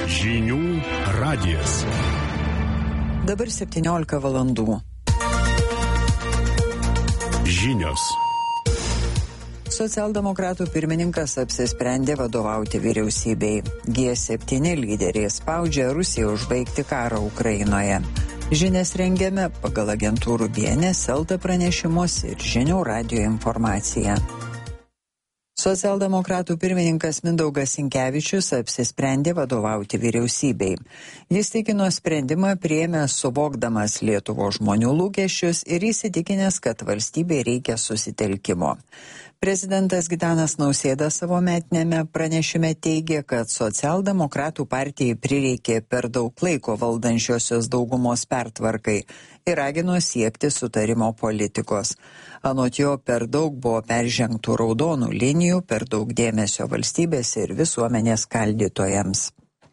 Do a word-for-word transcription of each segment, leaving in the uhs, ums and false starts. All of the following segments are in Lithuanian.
Žinių radijas. Dabar septyniolika valandų. Žinios. Socialdemokratų pirmininkas apsisprendė vadovauti vyriausybei. G septyni lyderiai spaudžia Rusiją užbaigti karą Ukrainoje. Žinias rengiame pagal agentūrų B N S, Elta pranešimus ir Žinių radijo informaciją. Socialdemokratų pirmininkas Mindaugas Sinkevičius apsisprendė vadovauti vyriausybei. Jis tikino sprendimą priėmė suvokdamas Lietuvos žmonių lūkesčius ir įsitikinęs, kad valstybei reikia susitelkimo. Prezidentas Gitanas Nausėda savo metinėme pranešime teigė, kad socialdemokratų partijai prireikė per daug laiko valdančiosios daugumos pertvarkai ir ragino siekti sutarimo politikos. Anot jo per daug buvo peržengtų raudonų linijų, per daug dėmesio valstybės ir visuomenės skaldytojams.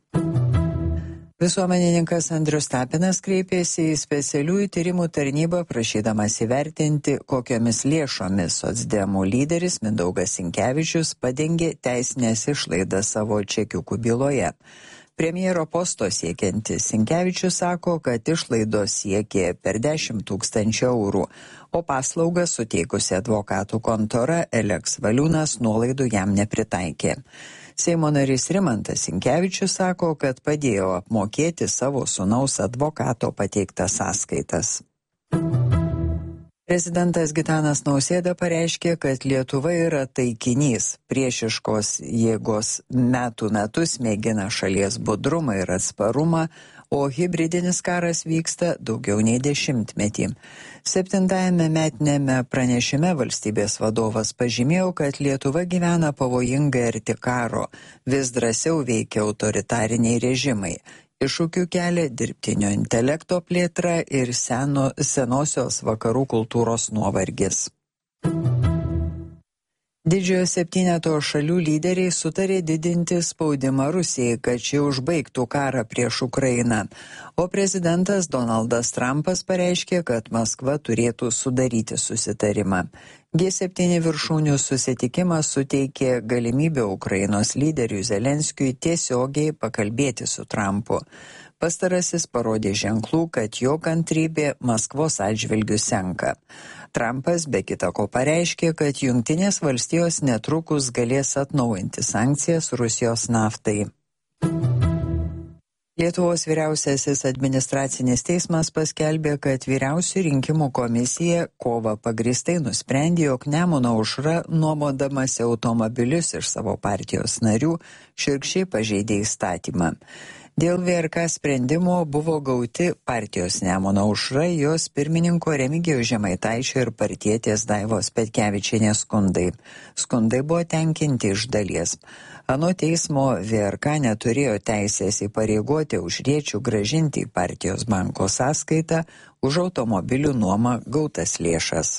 Visuomenininkas Andrius Tapinas kreipėsi į specialiųjų tyrimų tarnybą prašydamas įvertinti, kokiomis lėšomis socdemų lyderis Mindaugas Sinkevičius padengė teisinės išlaidas savo čekiukų byloje. Premjero posto siekiantis Sinkevičius sako, kad išlaidos siekė per dešimt tūkstančių eurų, o paslaugą suteikusi advokatų kontora Eleks Valiūnas nuolaidų jam nepritaikė. Seimo narys Rimantas Sinkevičius sako, kad padėjo apmokėti savo sūnaus advokato pateiktas sąskaitas. Prezidentas Gitanas Nausėda pareiškė, kad Lietuva yra taikinys. Priešiškos jėgos metų metus mėgina šalies budrumą ir atsparumą, o hybridinis karas vyksta daugiau nei dešimtmetį. Septintajame metinėme pranešime valstybės vadovas pažymėjo, kad Lietuva gyvena pavojingai arti karo, vis drąsiau veikia autoritariniai režimai. Iššūkių kelia dirbtinio intelekto plėtra ir seno, senosios vakarų kultūros nuovargis. Didžiojo septyneto šalių lyderiai sutarė didinti spaudimą Rusijai, kad ši užbaigtų karą prieš Ukrainą, o prezidentas Donaldas Trumpas pareiškė, kad Maskva turėtų sudaryti susitarimą. G septyni viršūnių susitikimas suteikė galimybę Ukrainos lyderiui Zelenskiui tiesiogiai pakalbėti su Trumpu. Pastarasis parodė ženklų, kad jo kantrybė Maskvos atžvilgiu senka. Trumpas be kita ko pareiškė, kad Jungtinės valstijos netrukus galės atnaujinti sankcijas Rusijos naftai. Lietuvos vyriausiasis administracinis teismas paskelbė, kad vyriausių rinkimų komisija kovą pagrįstai nusprendė, jog Nemuno aušra, nuomodamasi automobilius iš savo partijos narių, šiurkščiai pažeidė įstatymą. Dėl V R K sprendimo buvo gauti partijos Nemuno aušra, jos pirmininko Remigijaus Žemaitaičio ir partietės Daivos Petkevičienės skundai. Skundai buvo tenkinti iš dalies. Anot teismo V R K neturėjo teisės įpareigoti užriečių grąžinti į partijos banko sąskaitą už automobilių nuomą gautas lėšas.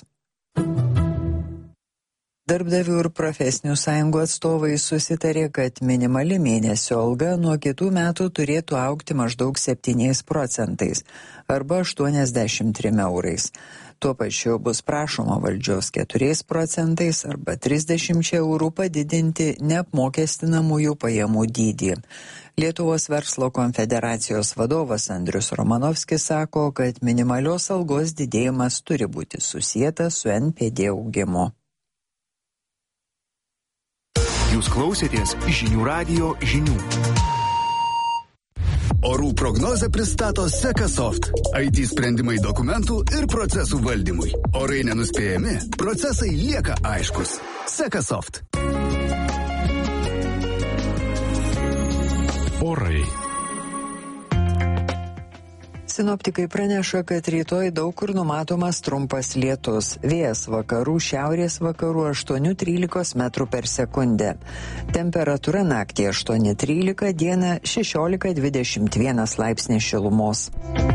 Darbdavių ir profesinių sąjungų atstovai susitarė, kad minimali mėnesio alga nuo kitų metų turėtų augti maždaug septyniais procentais arba aštuoniasdešimt trim eurais. Tuo pačiu bus prašoma valdžios keturiais procentais arba trisdešimčia eurų padidinti neapmokestinamųjų pajamų dydį. Lietuvos verslo konfederacijos vadovas Andrius Romanovskis sako, kad minimalios algos didėjimas turi būti susietas su N P D augimu. Jūs klausėtės Žinių radijo žinių. Orų prognozę pristato Sekasoft. I T sprendimai dokumentų ir procesų valdymui. Orai nenuspėjami, procesai lieka aiškus. Sekasoft. Orai. Sinoptikai praneša, kad rytoj daug kur numatomas trumpas lietus. Vėjas vakarų, šiaurės vakarų aštuoni trylika metrų per sekundę. Temperatūra naktį aštuoni trylika, dieną šešiolika dvidešimt vienas laipsnis šilumos.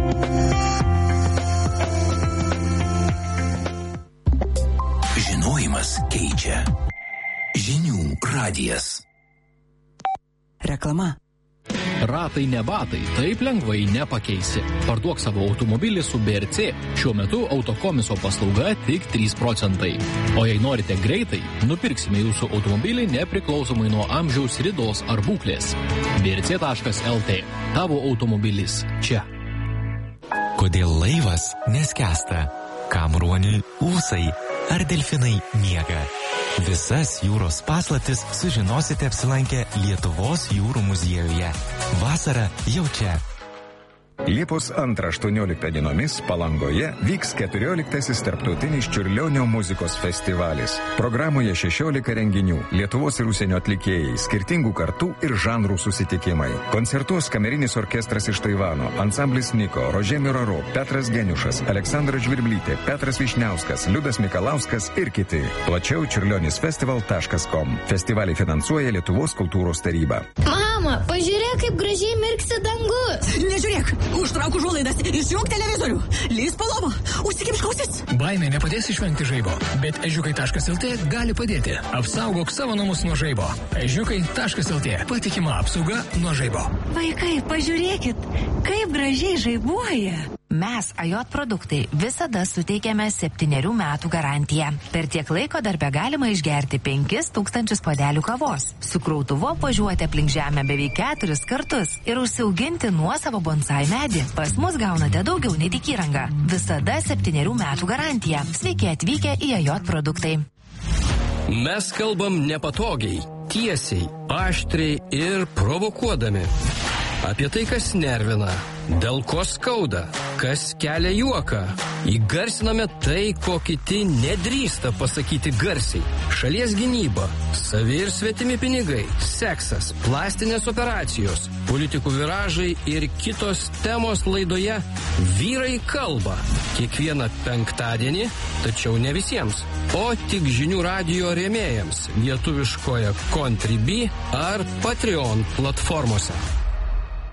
Žinojimas keičia. Žinių radijas. Reklama. Ratai ne batai, taip lengvai nepakeisi. Parduok savo automobilį su B R C. Šiuo metu autokomiso paslauga tik trys procentai. O jei norite greitai, nupirksime jūsų automobilį nepriklausomai nuo amžiaus, ridos ar būklės. B R C taškas L T. Tavo automobilis čia. Kodėl laivas neskęsta? Kam ruoniui ūsai? Ar delfinai miega? Visas jūros paslaptis sužinosite apsilankę Lietuvos jūrų muziejuje. Vasara jau čia. Liepos antrą aštuonioliktą dienomis Palangoje vyks keturioliktasis tarptautinis Čiurlionio muzikos festivalis. Programoje šešiolika renginių, Lietuvos ir užsienio atlikėjai, skirtingų kartų ir žanrų susitikimai. Koncertuos kamerinis orkestras iš Taivano, ansamblis Niko, Rožė Miraro, Petras Geniušas, Aleksandra Žvirblytė, Petras Višniauskas, Liudas Mikalauskas ir kiti. Plačiau čiurlionis festival taškas com. Festivalį finansuoja Lietuvos kultūros taryba. Mama, pažiūrėk, kaip gražiai mirksi dangus. Nežiūrėk, užtrauk užuolaidas, išjunk televizorių, lįsk po lovą, užsikimšk ausis. Baimė nepadės išvengti žaibo, bet ežiukai taškas L T gali padėti. Apsaugok savo namus nuo žaibo. ežiukai taškas L T. Patikima apsauga nuo žaibo. Vaikai, pažiūrėkit, kaip gražiai žaibuoja. Mes, A J produktai, visada suteikiame septynerių metų garantiją. Per tiek laiko darbe galima išgerti penkis tūkstančius puodelių kavos, su krautuvu važiuoti aplink žemę beveik keturis kartus ir užsiauginti nuosavo bonsai medį. Pas mus gaunate daugiau nei tik įrangą. Visada septynerių metų garantija. Sveiki atvykę į A J produktai. Mes kalbam nepatogiai, tiesiai, aštriai ir provokuodami. Apie tai, kas nervina, dėl ko skauda, kas kelia juoką. Įgarsiname tai, ko kiti nedrįsta pasakyti garsiai. Šalies gynyba, savi ir svetimi pinigai, seksas, plastinės operacijos, politikų viražai ir kitos temos laidoje Vyrai kalba. Kiekvieną penktadienį, tačiau ne visiems, o tik žinių radijo rėmėjams lietuviškoje Contribui ar Patreon platformose.